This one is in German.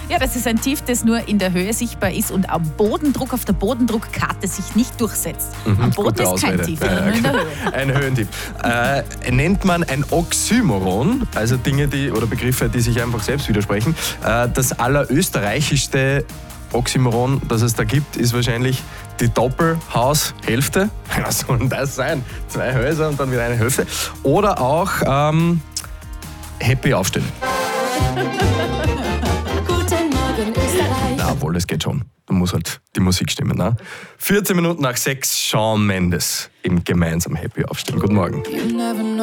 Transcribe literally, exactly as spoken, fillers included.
Ja, das ist ein Tief, das nur in der Höhe sichtbar ist und am Bodendruck, auf der Bodendruckkarte sich nicht durchsetzt. Mhm, am Boden gute ist kein Ausrede. Tief, Ja, sondern nur in der Höhe. Ein Höhentief. Äh, nennt man ein Oxymoron, also Dinge, die oder Begriffe, die sich einfach selbst widersprechen. Äh, das allerösterreichischste Oxymoron, das es da gibt, ist wahrscheinlich die Doppelhaushälfte. Was soll denn das sein? Zwei Häuser und dann wieder eine Hälfte. Oder auch ähm, Happy aufstehen. Guten Morgen Österreich. Na, obwohl, das geht schon. Da muss halt die Musik stimmen. Ne? vierzehn Minuten nach sechs, Shawn Mendes im gemeinsam Happy aufstehen. Guten Morgen.